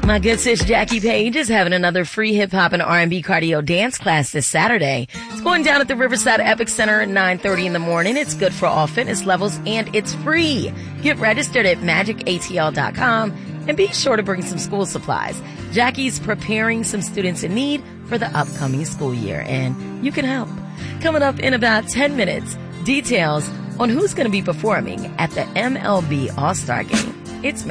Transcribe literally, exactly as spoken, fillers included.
My good sis Jackie Page is having another free hip-hop and R and B cardio dance class this Saturday. It's going down at the Riverside Epic Center at nine thirty in the morning. It's good for all fitness levels, and it's free. Get registered at magic a t l dot com, and be sure to bring some school supplies. Jackie's preparing some students in need for the upcoming school year, and you can help. Coming up in about ten minutes, details on who's going to be performing at the M L B All-Star Game. It's